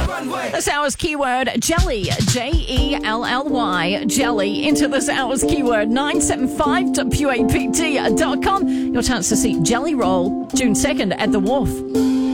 This hour's keyword, jelly, Jelly, jelly. Into this hour's keyword, 975.wapt.com. Your chance to see Jelly Roll, June 2nd at the Wharf.